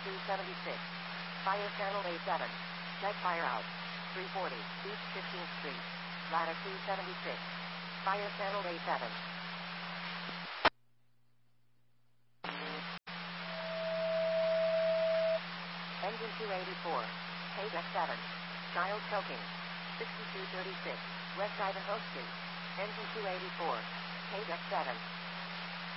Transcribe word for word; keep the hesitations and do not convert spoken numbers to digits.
two seventy-six. Fire channel A seven. Check fire out. three forty, East fifteenth Street. Ladder two seventy-six. Fire channel A seven. Engine two eighty-four. Page X seven. Child choking. sixty-two thirty-six. West Ivanhoe Street. Engine two eighty-four. Page X seven.